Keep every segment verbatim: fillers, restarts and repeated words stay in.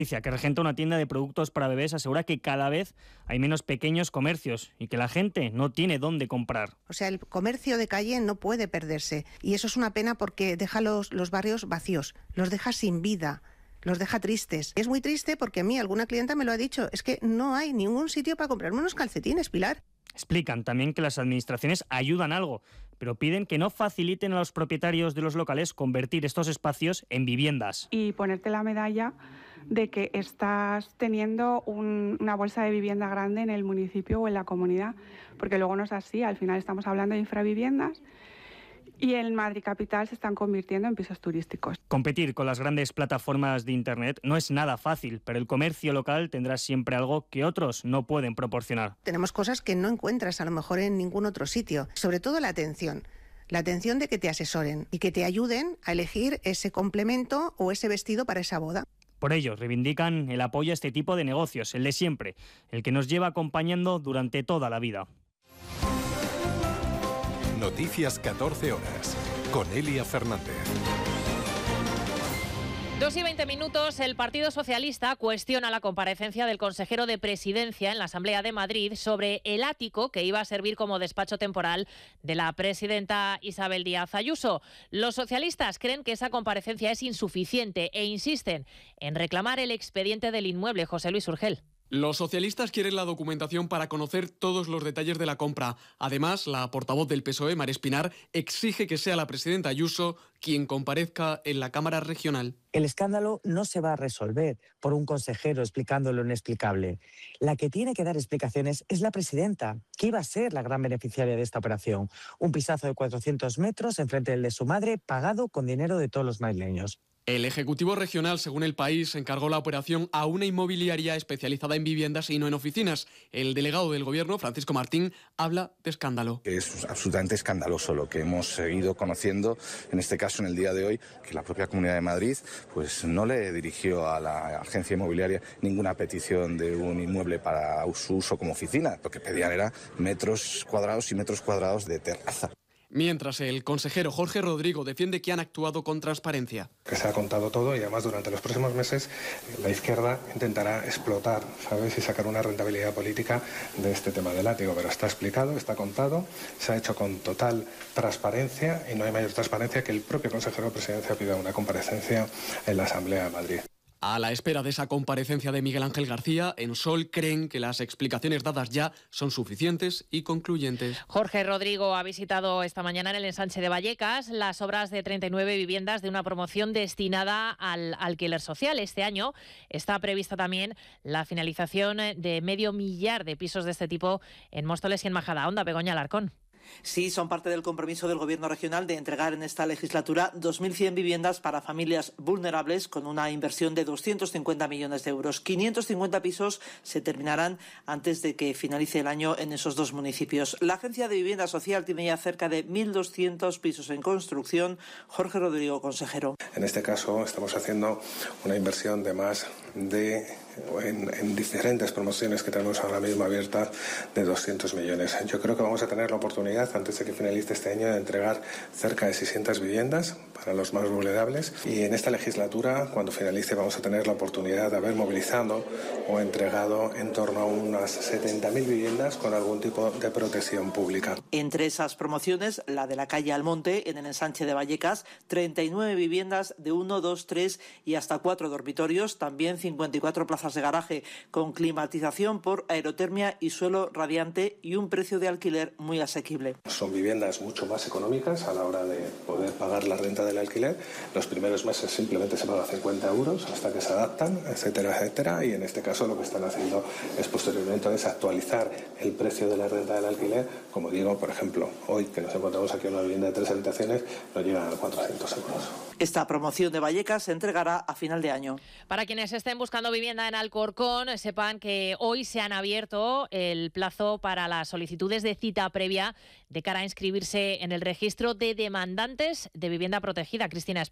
que regenta una tienda de productos para bebés, asegura que cada vez hay menos pequeños comercios y que la gente no tiene dónde comprar. O sea, el comercio de calle no puede perderse y eso es una pena porque deja los, los barrios vacíos, los deja sin vida, los deja tristes. Es muy triste porque a mí alguna clienta me lo ha dicho, es que no hay ningún sitio para comprarme unos calcetines, Pilar. Explican también que las administraciones ayudan algo, pero piden que no faciliten a los propietarios de los locales convertir estos espacios en viviendas. Y ponerte la medalla de que estás teniendo un, una bolsa de vivienda grande en el municipio o en la comunidad, porque luego no es así, al final estamos hablando de infraviviendas y en Madrid Capital se están convirtiendo en pisos turísticos. Competir con las grandes plataformas de Internet no es nada fácil, pero el comercio local tendrá siempre algo que otros no pueden proporcionar. Tenemos cosas que no encuentras a lo mejor en ningún otro sitio, sobre todo la atención. La atención de que te asesoren y que te ayuden a elegir ese complemento o ese vestido para esa boda. Por ello, reivindican el apoyo a este tipo de negocios, el de siempre, el que nos lleva acompañando durante toda la vida. Noticias catorce horas, con Elia Fernández. Dos y veinte minutos, el Partido Socialista cuestiona la comparecencia del consejero de Presidencia en la Asamblea de Madrid sobre el ático que iba a servir como despacho temporal de la presidenta Isabel Díaz Ayuso. Los socialistas creen que esa comparecencia es insuficiente e insisten en reclamar el expediente del inmueble. José Luis Urgel. Los socialistas quieren la documentación para conocer todos los detalles de la compra. Además, la portavoz del P S O E, Mar Espinar, exige que sea la presidenta Ayuso quien comparezca en la Cámara Regional. El escándalo no se va a resolver por un consejero explicando lo inexplicable. La que tiene que dar explicaciones es la presidenta, que iba a ser la gran beneficiaria de esta operación. Un pisazo de cuatrocientos metros enfrente del de su madre, pagado con dinero de todos los madrileños. El Ejecutivo Regional, según El País, encargó la operación a una inmobiliaria especializada en viviendas y no en oficinas. El delegado del Gobierno, Francisco Martín, habla de escándalo. Es absolutamente escandaloso lo que hemos seguido conociendo, en este caso en el día de hoy, que la propia Comunidad de Madrid pues no le dirigió a la agencia inmobiliaria ninguna petición de un inmueble para su uso como oficina. Lo que pedían era metros cuadrados y metros cuadrados de terraza. Mientras el consejero Jorge Rodrigo defiende que han actuado con transparencia. Que se ha contado todo y además durante los próximos meses la izquierda intentará explotar, ¿sabes? Y sacar una rentabilidad política de este tema del ático. Pero está explicado, está contado, se ha hecho con total transparencia y no hay mayor transparencia que el propio consejero de Presidencia pida una comparecencia en la Asamblea de Madrid. A la espera de esa comparecencia de Miguel Ángel García, en Sol creen que las explicaciones dadas ya son suficientes y concluyentes. Jorge Rodrigo ha visitado esta mañana en el ensanche de Vallecas las obras de treinta y nueve viviendas de una promoción destinada al alquiler social. Este año está prevista también la finalización de medio millar de pisos de este tipo en Móstoles y en Majadahonda. Begoña Alarcón. Sí, son parte del compromiso del Gobierno regional de entregar en esta legislatura dos mil cien viviendas para familias vulnerables con una inversión de doscientos cincuenta millones de euros. quinientos cincuenta pisos se terminarán antes de que finalice el año en esos dos municipios. La Agencia de Vivienda Social tiene ya cerca de mil doscientos pisos en construcción. Jorge Rodrigo, consejero. En este caso estamos haciendo una inversión de más de, en, en diferentes promociones que tenemos ahora mismo abiertas, de doscientos millones. Yo creo que vamos a tener la oportunidad, antes de que finalice este año, de entregar cerca de seiscientas viviendas para los más vulnerables, y en esta legislatura, cuando finalice, vamos a tener la oportunidad de haber movilizado o entregado en torno a unas setenta mil viviendas con algún tipo de protección pública. Entre esas promociones, la de la calle Almonte, en el ensanche de Vallecas, treinta y nueve viviendas de uno, dos, tres y hasta cuatro dormitorios, también cincuenta y cuatro plazas de garaje con climatización por aerotermia y suelo radiante y un precio de alquiler muy asequible. Son viviendas mucho más económicas a la hora de poder pagar la renta del alquiler. Los primeros meses simplemente se paga cincuenta euros hasta que se adaptan, etcétera, etcétera. Y en este caso lo que están haciendo es posteriormente es actualizar el precio de la renta del alquiler. Como digo, por ejemplo, hoy que nos encontramos aquí en una vivienda de tres habitaciones, nos llegan a cuatrocientos euros. Esta promoción de Vallecas se entregará a final de año. Para quienes estén buscando vivienda en Alcorcón, sepan que hoy se han abierto el plazo para las solicitudes de cita previa de cara a inscribirse en el registro de demandantes de vivienda protegida. Cristina Espina.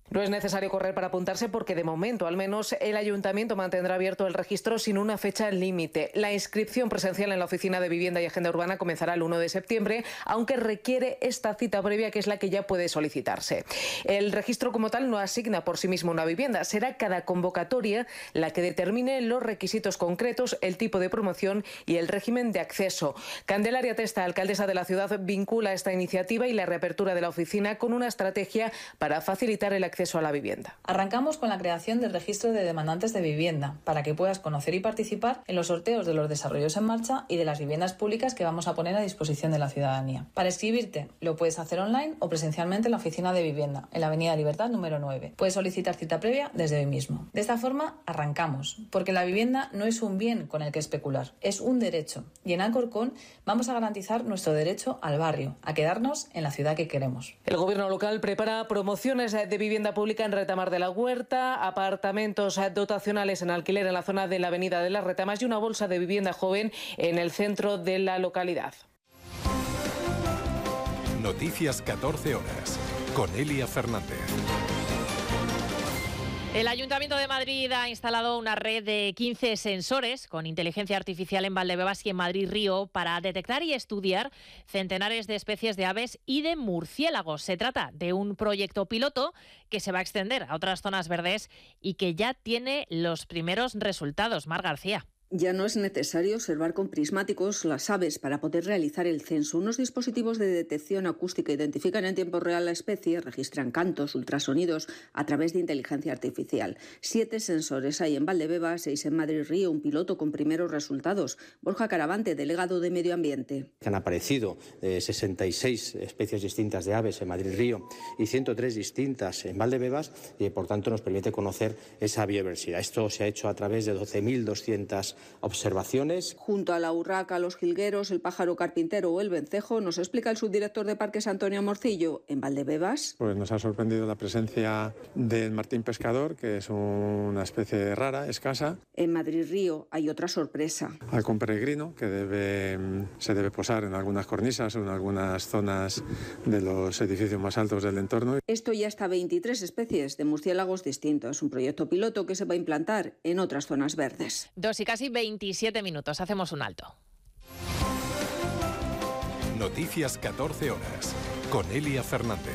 No es necesario correr para apuntarse porque de momento, al menos, el Ayuntamiento mantendrá abierto el registro sin una fecha límite. La inscripción presencial en la Oficina de Vivienda y Agenda Urbana comenzará el uno de septiembre, aunque requiere esta cita previa, que es la que ya puede solicitarse. El registro como tal no asigna por sí mismo una vivienda. Será cada convocatoria la que determine los requisitos concretos, el tipo de promoción y el régimen de acceso. Candelaria Testa, alcaldesa de la ciudad, vincula esta iniciativa y la reapertura de la oficina con una estrategia para facilitar el acceso a la vivienda. Arrancamos con la creación del registro de demandantes de vivienda para que puedas conocer y participar en los sorteos de los desarrollos en marcha y de las viviendas públicas que vamos a poner a disposición de la ciudadanía. Para inscribirte lo puedes hacer online o presencialmente en la oficina de vivienda, en la Avenida Libertad número nueve. Puedes solicitar cita previa desde hoy mismo. De esta forma arrancamos, porque la vivienda no es un bien con el que especular, es un derecho. Y en Alcorcón vamos a garantizar nuestro derecho al barrio, a quedarnos en la ciudad que queremos. El gobierno local prepara promociones de vivienda pública en Retamar de la Huerta, apartamentos dotacionales en alquiler en la zona de la Avenida de las Retamas y una bolsa de vivienda joven en el centro de la localidad. Noticias catorce horas, con Elia Fernández. El Ayuntamiento de Madrid ha instalado una red de quince sensores con inteligencia artificial en Valdebebas y en Madrid-Río para detectar y estudiar centenares de especies de aves y de murciélagos. Se trata de un proyecto piloto que se va a extender a otras zonas verdes y que ya tiene los primeros resultados. Mar García. Ya no es necesario observar con prismáticos las aves para poder realizar el censo. Unos dispositivos de detección acústica identifican en tiempo real la especie, registran cantos, ultrasonidos a través de inteligencia artificial. Siete sensores hay en Valdebebas, seis en Madrid-Río, un piloto con primeros resultados. Borja Caravante, delegado de Medio Ambiente. Han aparecido eh, sesenta y seis especies distintas de aves en Madrid-Río y ciento tres distintas en Valdebebas y, por tanto, nos permite conocer esa biodiversidad. Esto se ha hecho a través de doce mil doscientas observaciones. Junto a la urraca, los jilgueros, el pájaro carpintero o el vencejo, nos explica el subdirector de Parques Antonio Morcillo. En Valdebebas, pues nos ha sorprendido la presencia del martín pescador, que es una especie rara, escasa. En Madrid-Río hay otra sorpresa. Halcón peregrino, que debe, se debe posar en algunas cornisas o en algunas zonas de los edificios más altos del entorno. Esto ya está veintitrés especies de murciélagos distintos. Un proyecto piloto que se va a implantar en otras zonas verdes. Dos y casi veintisiete minutos. Hacemos un alto. Noticias catorce horas, con Elia Fernández.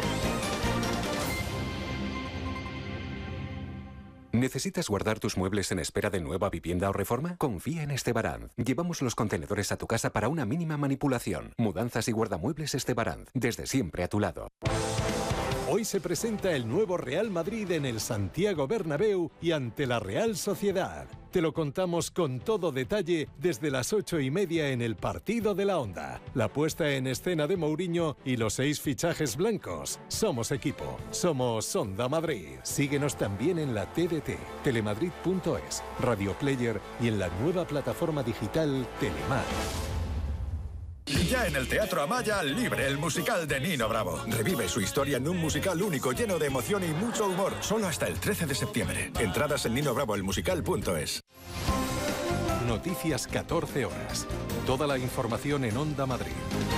¿Necesitas guardar tus muebles en espera de nueva vivienda o reforma? Confía en Estebaranz. Llevamos los contenedores a tu casa para una mínima manipulación. Mudanzas y guardamuebles Estebaranz. Desde siempre a tu lado. Hoy se presenta el nuevo Real Madrid en el Santiago Bernabéu y ante la Real Sociedad. Te lo contamos con todo detalle desde las ocho y media en el Partido de la Onda. La puesta en escena de Mourinho y los seis fichajes blancos. Somos equipo. Somos Onda Madrid. Síguenos también en la T D T, telemadrid punto es, Radio Player y en la nueva plataforma digital Telemar. Ya en el Teatro Amaya, Libre, el musical de Nino Bravo. Revive su historia en un musical único, lleno de emoción y mucho humor. Solo hasta el trece de septiembre. Entradas en nino bravo el musical punto es. Noticias catorce horas. Toda la información en Onda Madrid.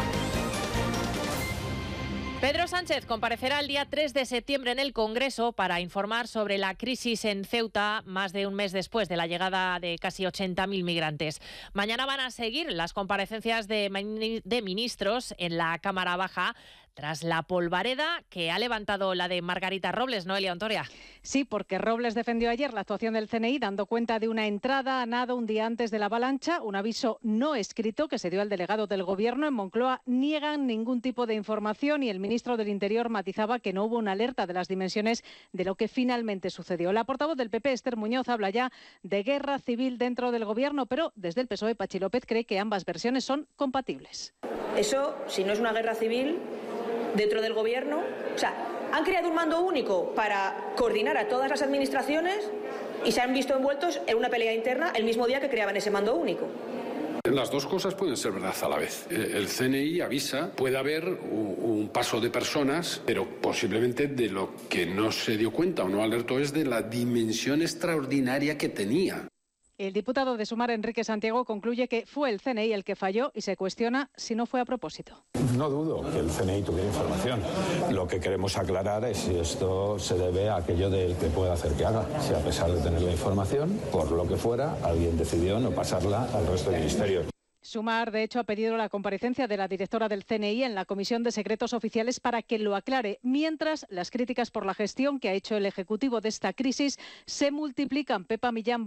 Pedro Sánchez comparecerá el día tres de septiembre en el Congreso para informar sobre la crisis en Ceuta más de un mes después de la llegada de casi ochenta mil migrantes. Mañana van a seguir las comparecencias de, de ministros en la Cámara Baja tras la polvareda que ha levantado la de Margarita Robles, ¿no, Elia Ontoria? Sí, porque Robles defendió ayer la actuación del C N I dando cuenta de una entrada a nado un día antes de la avalancha, un aviso no escrito que se dio al delegado del Gobierno. En Moncloa niegan ningún tipo de información y el ministro del Interior matizaba que no hubo una alerta de las dimensiones de lo que finalmente sucedió. La portavoz del P P, Esther Muñoz, habla ya de guerra civil dentro del Gobierno, pero desde el P S O E, Pachi López cree que ambas versiones son compatibles. Eso, si no es una guerra civil dentro del Gobierno, o sea, han creado un mando único para coordinar a todas las administraciones y se han visto envueltos en una pelea interna el mismo día que creaban ese mando único. Las dos cosas pueden ser verdad a la vez. El C N I avisa, puede haber un paso de personas, pero posiblemente de lo que no se dio cuenta o no alertó es de la dimensión extraordinaria que tenía. El diputado de Sumar, Enrique Santiago, concluye que fue el C N I el que falló y se cuestiona si no fue a propósito. No dudo que el C N I tuviera información. Lo que queremos aclarar es si esto se debe a aquello del que pueda hacer que haga. Si a pesar de tener la información, por lo que fuera, alguien decidió no pasarla al resto del ministerio. Sumar, de hecho, ha pedido la comparecencia de la directora del C N I en la Comisión de Secretos Oficiales para que lo aclare, mientras las críticas por la gestión que ha hecho el Ejecutivo de esta crisis se multiplican. Pepa Millán